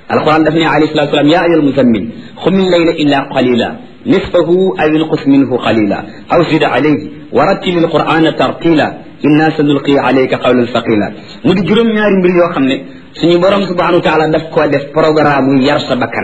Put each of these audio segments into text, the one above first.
alquran daf ne alayhi salatu wasalam ya ayyuhal muzammil qumil layla illa qalila nisfahu aw inqus minhu qalila aw zid alayhi wa rattilil qur'ana tartila inna sanulqi alayka qawlan thaqila mu di juróom ñaari mbir yoo xam ne suñu borom subhanahu wa taala daf koo def programme yar sa bakkan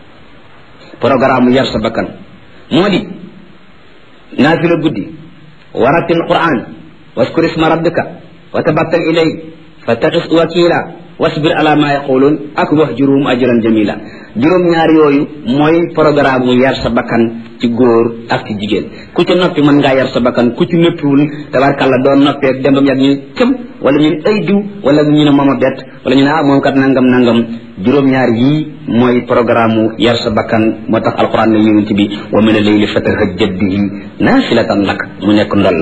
moo di naafila guddi wa rattil qur'an waskur isma rabbika wa tabattal ilayhi fattaqis wakila wasbir ala ma yaqulun ak wahjuruhum ajran jamila juróom ñaar yooyu mooy programme mu yar sa bakkan ci góor ak ci jigéen ku ci noppi mën ngaa yar sa bakkan ku ci noppiwul tabarkàlla doon noppee dem bam yàgg ñu cëm wala ñu ne ay diw wala ñu ne mooma bett wala ñu ne moom kat nangam juróom ñaar yii mooy programme mu yar sa bakkan moo tax alquran ne yonent bi wa mina layli fatahajjad bihi naafilatan lak mu nekk ndoll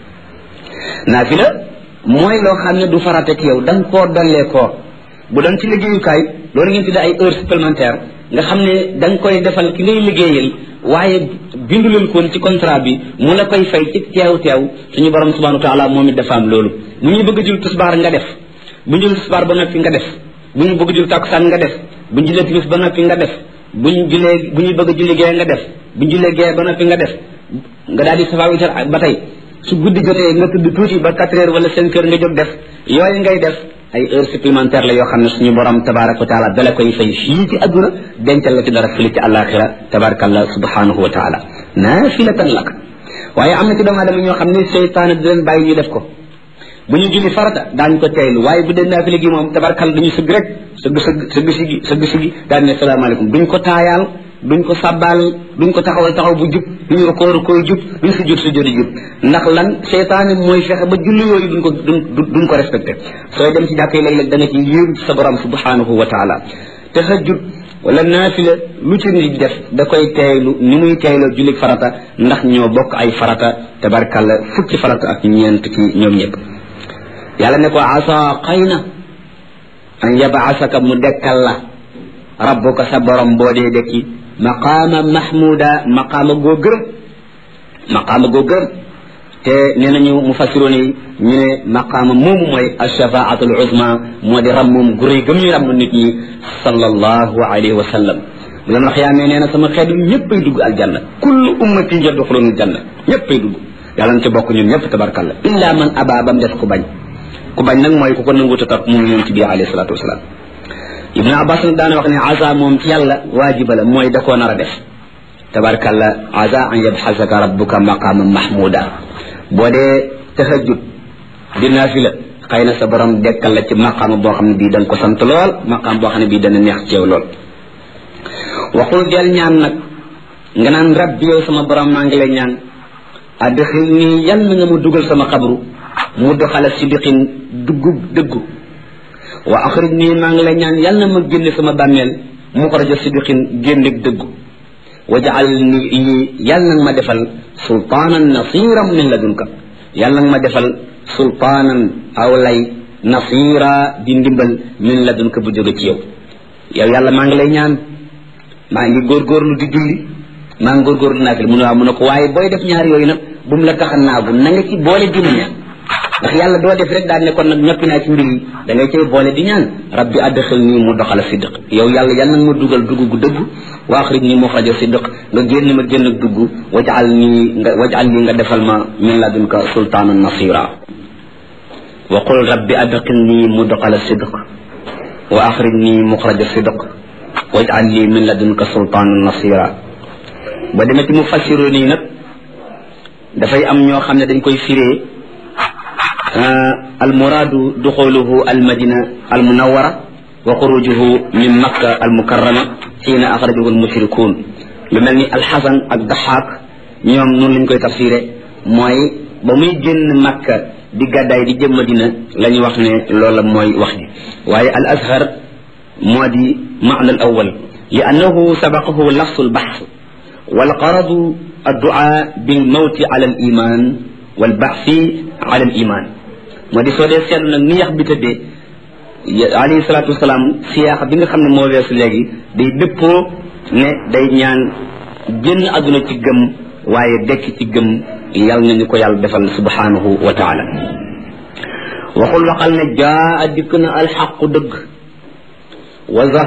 naafila mooy loo xam ne du farate ci yow da nga koo dollee koo bu doon ci liggéeyukaay loolu ngeen tuddee ay heures supplémentaires nga xam ne da nga koy defal ki ngay liggéeyal waaye bindulul koon ci contrat bi mu la koy fay ci teew suñu borom subhanahu wa taala moom it dafa am loolu bu ñu bëgg a jul tisbaar nga def bu ñu jul tisbaar ba noppi nga def bu ñu bëgg jul takkusaan nga def bu ñu julee timis ba noppi nga def bu ñu bëgg a julli gee nga def bu ñu julee gee ba noppi nga def nga daal di safa witar ba tey su guddi jotee nga tudd tuuti ba 4 heures wala 5 heures nga jóg def yooyu ngay def ay heures supplémentaires la yoo xam ne suñu borom tabaraka wa taala dala koy fay fii ci adduna dencal la ci dara fële ci àllaaxira tabarakallah subhanahu wa taala naafilatan lak waaye am na ci doomu aadama ñoo xam ne seytaane di leen bàyyi ñu def ko bu ñu julli farata daañu ko teeylu waaye bu dee naafila gi moom tabarakalla dañu sëgg rek sëgg sigi daal ne salaamaaleykum duñ ko taayaal duñ ko sàbbaal duñ ko taxaw bu jub duñu ko koy jub duñ si jot jub ndax lan seytaane mooy fexe ba julli yooyu duñ ko respecté sooy dem ci jàkk yi léeg-léeg da nga ci yéem ci sa borom subhanahu wa taala tahajjud wala naafila lu ci nit def da koy teeylu ni muy teeyloo julli farata ndax ñoo bokk ay farata tabarakalla fukki farata ak ñeent ci ñoom ñëpp yàlla ne ko asa xëy na an yabaasaka mu dekkal la rabbuka sa borom boo dee dekki maqaama mahmuda maqaama goo gërëm te nee nañu mufassiroon yi ñu ne maqaama moomu mooy alshafaatul uzma moo di rammum gu rëy gëm ñu ramm nit ñi sallallahu alayhi wa sallam bu la xiyaamee nee na sama xeetu ñëppay dugg aljanna kullu ummati yadxuluna aljanna ñëppay dugg yàlla na ci bokk ñun ñëpp tabarkalla illa man aba bam def ku bañ nag mooy ku ko nanguta topp mu yonent bi alayhi salatu wasalaam ibnu abbas nag daana wax ne asa moom ci yàlla waajiba la mooy da koo nar a def tabarkalla asa an yabxasaka rabbuka maqaman mahmuda boo dee tahajjud di naafila xëy na sa borom dekkal la ci maqaama boo xam ne bii da nga ko sant lool maqaam boo xam ne bii dana neex ci yow lool waxul del ñaan nag nga naan rabbi yow sama borom maa ngi lay ñaan adxil nii yal na nga mu dugal sama xabru mu doxala sidiqin dëggu wa axrij nii maa ngi lay ñaan yal na ma génne sama bàmmeel muxraja sidiqin génne dëggu wajaal ni yal na ma defal sultaanan nasiran min ladunka yal na ma defal sultaanan aw lay nasira di ndimbal min ladunka bu jóge ci yow yàlla maa ngi lay ñaan maa ngi góorgóorlu di julli maa ngi góorgóorlu naafila mu ne waaw mu ne ko waaye booy def ñaar yooyu nag bu mu la tax a naagu na nga ci boole di ñaan ndax yàlla doo def rek daal ne kon nag ñoppi naa ci mbir yi da ngay cay boole di ñaan rabbi adxil nii mu doxala sidq yow yàlla yal na ma dugal dugg gu dëgg wa axrij nii muxraja sidq nga génn ma génn ak dugg wajal nii nga defal ma min ladunka sultaanan nasira wa qul rabbi adxil nii mu doxala sidq wa axrij nii muxraja sidq wajal nii min ladunka sultaanan nasira ba demee ci mu fassiroo nii nag dafay am ñoo xam ne dañ koy firee almuraadu duxuluhu almadina almunawara wa xurujuhu min makka almukarrama xiina axrajahu almushrikuun lu mel ni alxasan ak daxaak ñoom noonu lañ koy tafsiré mooy ba muy génn makka di gàddaay di jëm madina la ñu wax ne loola mooy wax ji waaye al azhar moo di maana al awal li annahu sabaqahu lafsu albaxs walgaradu adduaa bilmawti ala al iman walbaxsi ala al iman moo di soo dee seetlu nag ni yax bi tëddee alayhi salaatu wasalaam siyaaxa bi nga xam ne moo weesu léegi day dëppoo ne day ñaan génn àdduna ci gëm waaye dekk ci gëm yàlla nañu ko yàlla defal subhanahu wa taala waxul waxal ne jaa dikk na alxaqu dëgg wa